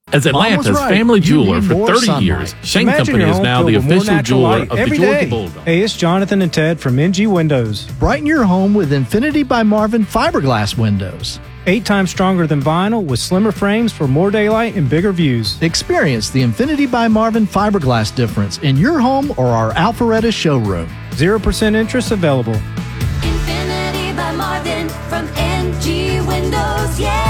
As Atlanta's family jeweler for 30 years, Shane Company is now the official jeweler of the Georgia Bulldogs. Hey, it's Jonathan and Ted from NG Windows. Brighten your home with Infinity by Marvin fiberglass windows. 8 times stronger than vinyl with slimmer frames for more daylight and bigger views. Experience the Infinity by Marvin fiberglass difference in your home or our Alpharetta showroom. 0% interest available. Infinity by Marvin from NG Windows, yeah!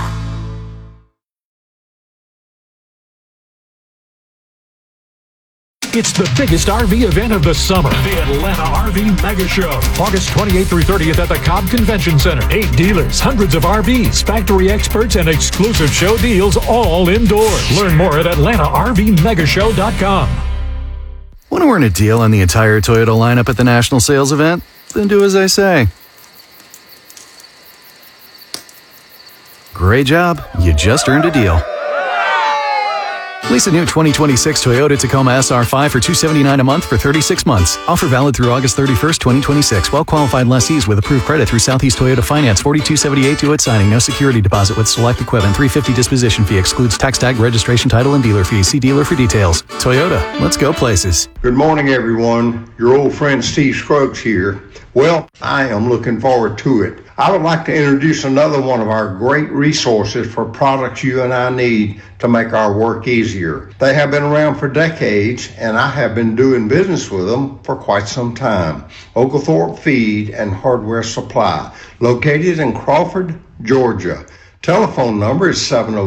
It's the biggest RV event of the summer, the Atlanta RV Mega Show. August 28th through 30th at the Cobb Convention Center. 8 dealers, hundreds of RVs, factory experts, and exclusive show deals all indoors. Learn more at AtlantaRVMegashow.com. Want to earn a deal on the entire Toyota lineup at the national sales event? Then do as I say. Great job. You just earned a deal. Lease a new 2026 Toyota Tacoma SR5 for $279 a month for 36 months. Offer valid through August 31st, 2026. Well-qualified lessees with approved credit through Southeast Toyota Finance. $42.78 due at signing. No security deposit with select equipment. $350 disposition fee. Excludes tax tag, registration, title, and dealer fees. See dealer for details. Toyota. Let's go places. Good morning, everyone. Your old friend Steve Scruggs here. Well, I am looking forward to it. I would like to introduce another one of our great resources for products you and I need to make our work easier. They have been around for decades, and I have been doing business with them for quite some time. Oglethorpe Feed and Hardware Supply, located in Crawford, Georgia. Telephone number is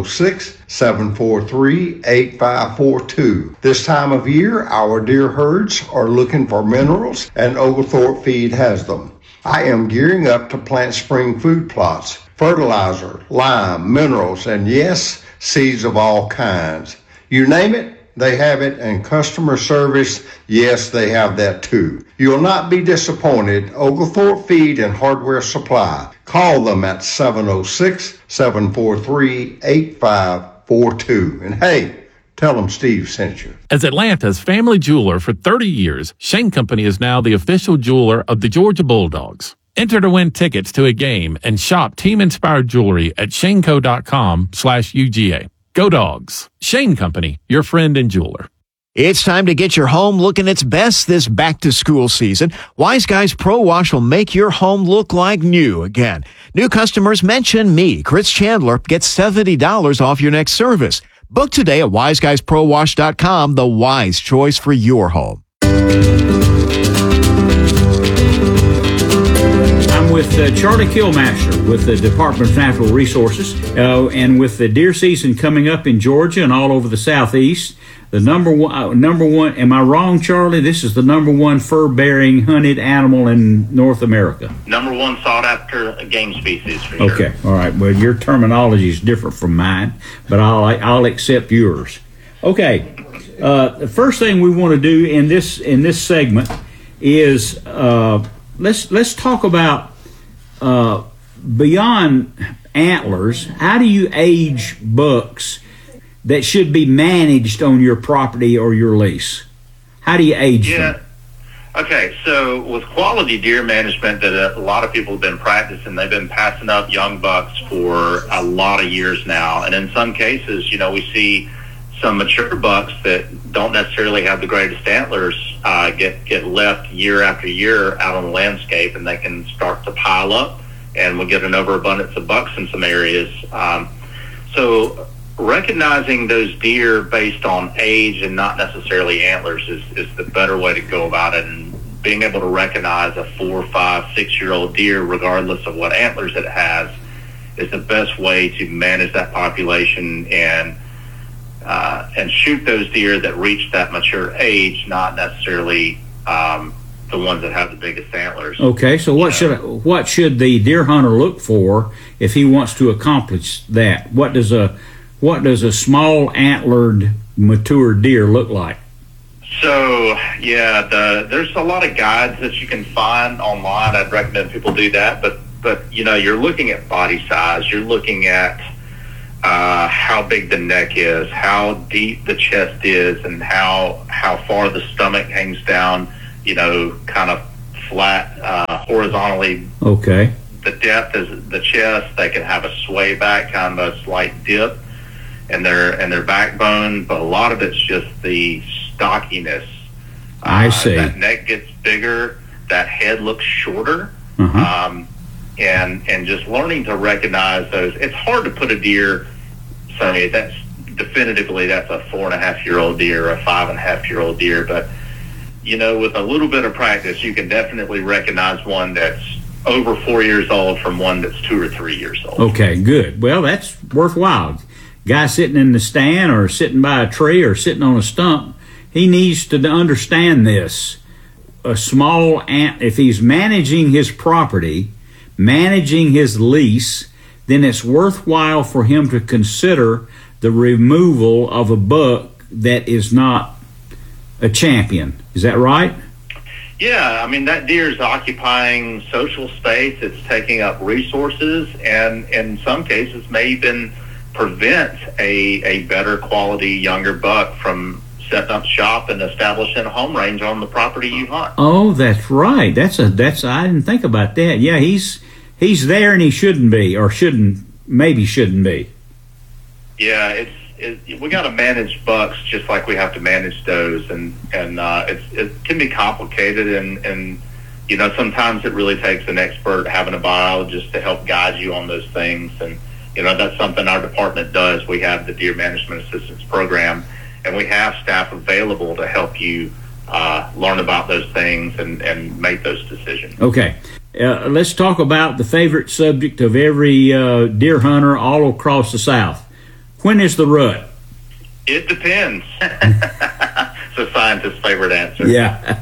706-743-8542. This time of year, our deer herds are looking for minerals, and Oglethorpe Feed has them. I am gearing up to plant spring food plots, fertilizer, lime, minerals, and yes, seeds of all kinds. You name it, they have it, and customer service, yes, they have that too. You'll not be disappointed. Oglethorpe Feed and Hardware Supply. Call them at 706-743-8542. And hey, tell them Steve sent you. As Atlanta's family jeweler for 30 years, Shane Company is now the official jeweler of the Georgia Bulldogs. Enter to win tickets to a game and shop team-inspired jewelry at shaneco.com/UGA. Go Dogs. Shane Company, your friend and jeweler. It's time to get your home looking its best this back-to-school season. Wise Guys Pro Wash will make your home look like new again. New customers mention me, Chris Chandler, get $70 off your next service. Book today at wiseguysprowash.com, the wise choice for your home. I'm with Charlie Kilmaster with the Department of Natural Resources, and with the deer season coming up in Georgia and all over the Southeast, the number one, am I wrong, Charlie? This is the number one fur-bearing hunted animal in North America. Number one sought-after game species, for sure. Okay, all right. Well, your terminology is different from mine, but I'll accept yours. Okay, the first thing we want to do in this segment is let's talk about beyond antlers. How do you age bucks that should be managed on your property or your lease? How do you age them? Okay, so with quality deer management that a lot of people have been practicing, they've been passing up young bucks for a lot of years now. And in some cases, we see some mature bucks that don't necessarily have the greatest antlers get left year after year out on the landscape, and they can start to pile up, and we'll get an overabundance of bucks in some areas. So recognizing those deer based on age and not necessarily antlers is the better way to go about it. And being able to recognize a 4, 5, 6-year-old deer, regardless of what antlers it has, is the best way to manage that population and shoot those deer that reach that mature age, not necessarily the ones that have the biggest antlers. Okay, so what should the deer hunter look for if he wants to accomplish that? What does a small antlered mature deer look like? So there's a lot of guides that you can find online. I'd recommend people do that, but you're looking at body size, you're looking at how big the neck is, how deep the chest is, and how far the stomach hangs down, kind of flat horizontally. Okay. The depth is the chest. They can have a sway back, kind of a slight dip. and their backbone, but a lot of it's just the stockiness. I see. That neck gets bigger, that head looks shorter, and just learning to recognize those. It's hard to put a deer, say that's definitively that's a 4.5-year-old deer or a 5.5-year-old deer, but with a little bit of practice, you can definitely recognize one that's over 4 years old from one that's 2 or 3 years old. Okay, good. Well, that's worthwhile. Guy sitting in the stand or sitting by a tree or sitting on a stump, he needs to understand this. If he's managing his property, managing his lease, then it's worthwhile for him to consider the removal of a buck that is not a champion. Is that right? Yeah, I mean, that deer is occupying social space. It's taking up resources, and in some cases may even prevent a better quality younger buck from setting up shop and establishing a home range on the property you hunt. Oh, that's right. I didn't think about that. Yeah, he's there and he shouldn't be, or maybe shouldn't be. Yeah, we got to manage bucks just like we have to manage does, and it can be complicated, and sometimes it really takes an expert, having a biologist to help guide you on those things, and that's something our department does. We have the Deer Management Assistance Program, and we have staff available to help you learn about those things and make those decisions. Okay. Let's talk about the favorite subject of every deer hunter all across the South. When is the rut? It depends. It's a scientist's favorite answer. Yeah.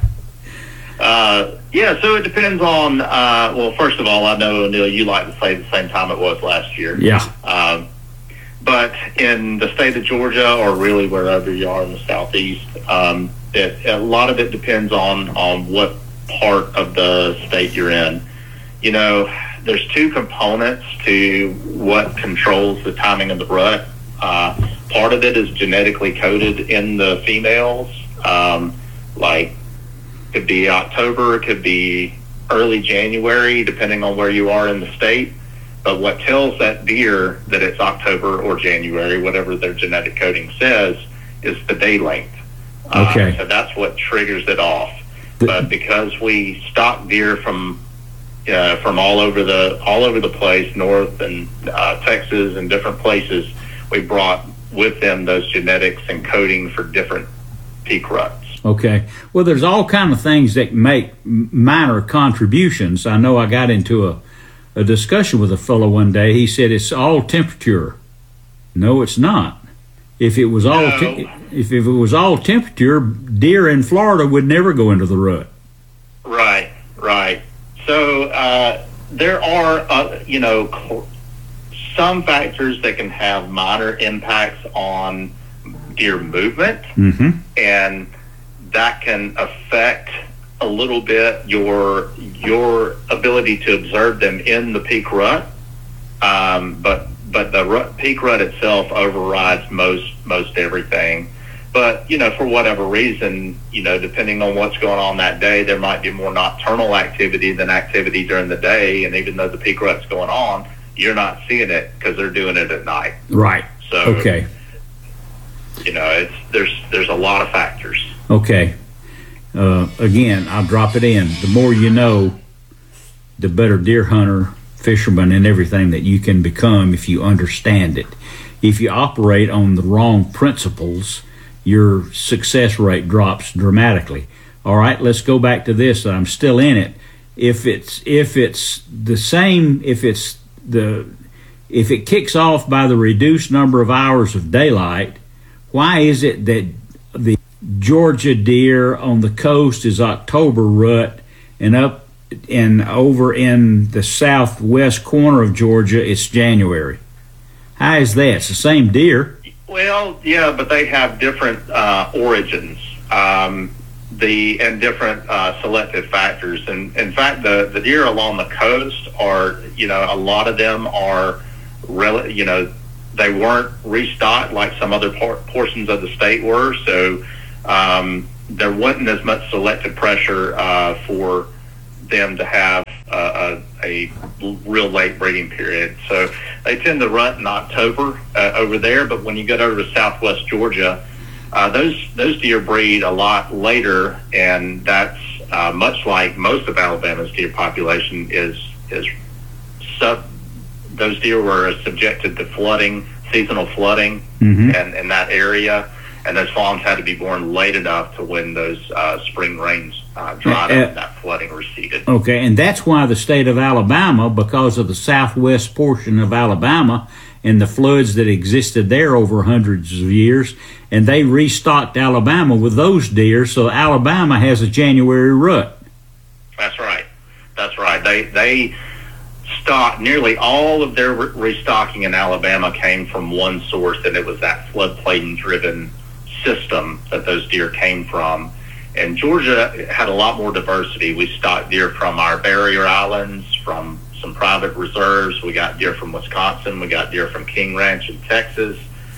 So it depends on, first of all, I know, O'Neill, you like to say the same time it was last year. Yeah. But in the state of Georgia, or really wherever you are in the Southeast, a lot of it depends on what part of the state you're in. There's two components to what controls the timing of the rut. Part of it is genetically coded in the females, like could be October, it could be early January, depending on where you are in the state. But what tells that deer that it's October or January, whatever their genetic coding says, is the day length. Okay. So that's what triggers it off. But because we stock deer from all over the place, north and Texas and different places, we brought with them those genetics and coding for different peak ruts. Okay. Well, there's all kind of things that make minor contributions. I know I got into a discussion with a fellow one day. He said it's all temperature. No, it's not. If it was all temperature, deer in Florida would never go into the rut. Right. So there are some factors that can have minor impacts on deer movement, and that can affect a little bit your ability to observe them in the peak rut. But the peak rut itself overrides most everything. But for whatever reason, depending on what's going on that day, there might be more nocturnal activity than activity during the day. And even though the peak rut's going on, you're not seeing it because they're doing it at night. Right. So okay. There's a lot of factors. Okay. Again, I'll drop it in. The more you know, the better deer hunter, fisherman, and everything that you can become if you understand it. If you operate on the wrong principles, your success rate drops dramatically. All right, let's go back to this. I'm still in it. If it kicks off by the reduced number of hours of daylight, why is it that the Georgia deer on the coast is October rut, and up and over in the southwest corner of Georgia it's January? How is that? It's the same deer. Well, yeah, but they have different origins, and different selective factors. And in fact, the deer along the coast are, a lot of them are, they weren't restocked like some other portions of the state were. So there wasn't as much selective pressure for them to have a real late breeding period. So they tend to rut in October over there, but when you get over to southwest Georgia, those deer breed a lot later, and that's much like most of Alabama's deer population is those deer were subjected to flooding, seasonal flooding, and in that area, and those fawns had to be born late enough to when those spring rains dried up and that flooding receded. Okay, and that's why the state of Alabama, because of the southwest portion of Alabama and the floods that existed there over hundreds of years, and they restocked Alabama with those deer, so Alabama has a January rut. That's right. That's right. They stock, nearly all of their restocking in Alabama came from one source, and it was that floodplain driven system that those deer came from. And Georgia had a lot more diversity. We stocked deer from our barrier islands, from some private reserves. We got deer from Wisconsin. We got deer from King Ranch in Texas.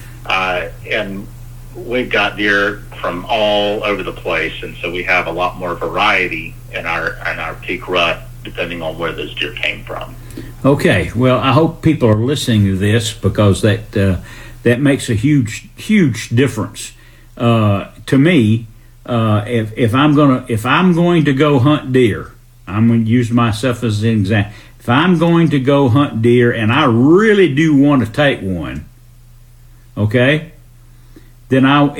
And we've got deer from all over the place. And so we have a lot more variety in our peak rut, depending on where those deer came from. Okay, well, I hope people are listening to this, because that makes a huge difference to me. If I'm going to go hunt deer, I'm going to use myself as an example. If I'm going to go hunt deer and I really do want to take one, okay, then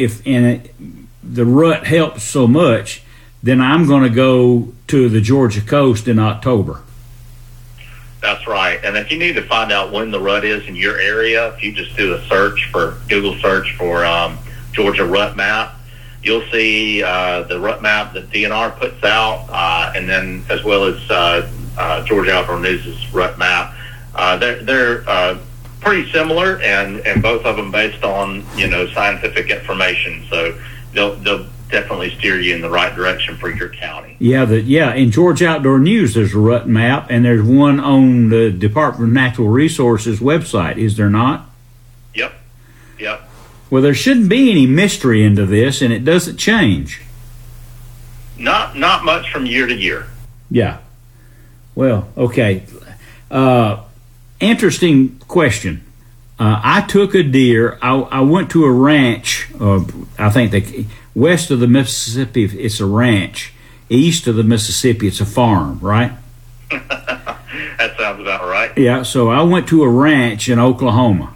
the rut helps so much, then I'm going to go to the Georgia coast in October. That's right. And if you need to find out when the rut is in your area, if you just do a Google search for Georgia rut map, you'll see the rut map that DNR puts out, and then as well as Georgia Outdoor News' rut map. They're pretty similar, and both of them based on scientific information. So they'll definitely steer you in the right direction for your county. Yeah, in Georgia Outdoor News there's a rut map, and there's one on the Department of Natural Resources website, is there not? Yep. Well, there shouldn't be any mystery into this, and it doesn't change. Not much from year to year. Yeah. Well, okay. Interesting question. I took a deer. I went to a ranch. I think west of the Mississippi, it's a ranch. East of the Mississippi, it's a farm, right? That sounds about right. Yeah, so I went to a ranch in Oklahoma.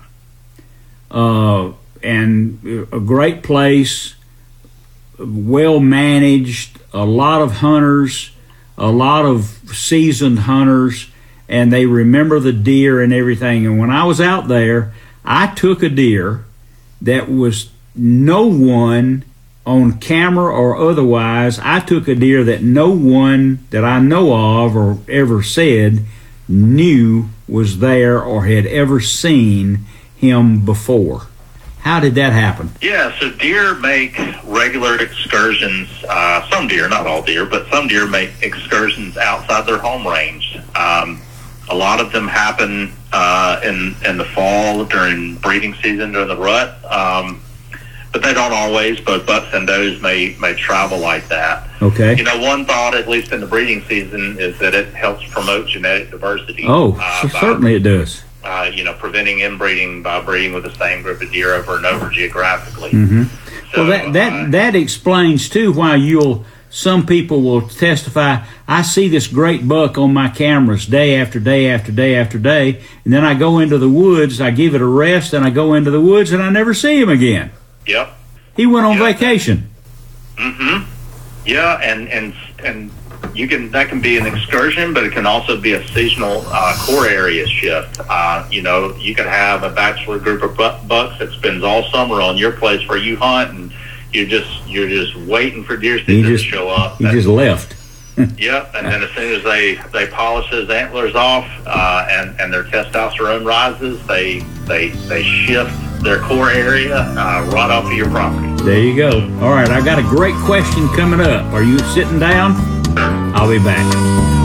And a great place, well managed, a lot of hunters, a lot of seasoned hunters, and they remember the deer and everything. And when I was out there, I took a deer that was no one on camera or otherwise. I took a deer that no one that I know of or ever said knew was there or had ever seen him before. How did that happen? Yeah, so deer make regular excursions. Some deer, not all deer, but some deer make excursions outside their home range. A lot of them happen in the fall during breeding season, during the rut, but they don't always. Both bucks and does may travel like that. Okay. One thought, at least in the breeding season, is that it helps promote genetic diversity. Certainly it does. Preventing inbreeding by breeding with the same group of deer over and over geographically. Mm-hmm. So, well, that explains too why some people will testify. I see this great buck on my cameras day after day after day after day, and then I go into the woods, I give it a rest, and I go into the woods, and I never see him again. Yep. He went on vacation. Mm-hmm. Yeah, and that can be an excursion, but it can also be a seasonal core area shift. You could have a bachelor group of bucks that spends all summer on your place where you hunt, and you're just waiting for deer season to show up. He just left. Yep, and then as soon as they polish those antlers off and their testosterone rises, they shift their core area right off of your property. There you go. All right, I got a great question coming up. Are you sitting down? I'll be back.